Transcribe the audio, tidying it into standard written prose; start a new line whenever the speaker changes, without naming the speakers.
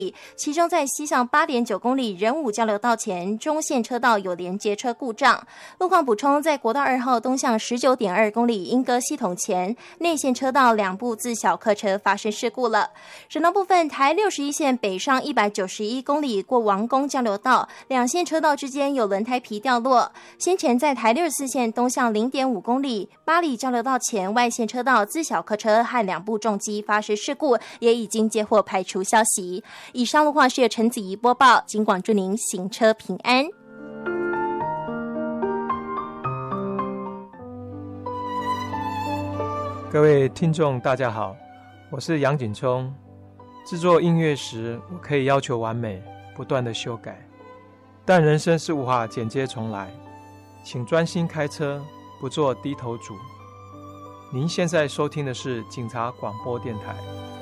其中在西向8.9公里仁武交流道前中线车道有连接车故障。路况补充，在国道2号东向19.2公里莺歌系统前内线车道2部自小客车发生事故了。省道部分，台61线北上191公里过王宫交流道2线车道之间有轮胎皮掉落。先前在台64线东向0.5公里八里交流道前外线车道自小客车和2部重机发生事故，也已经接获排除消息。以上路况是由陈子怡播报，警广祝您行车平安。
各位听众大家好，我是杨景聪。制作音乐时，我可以要求完美，不断的修改，但人生是无法剪接重来，请专心开车，不做低头族。您现在收听的是警察广播电台。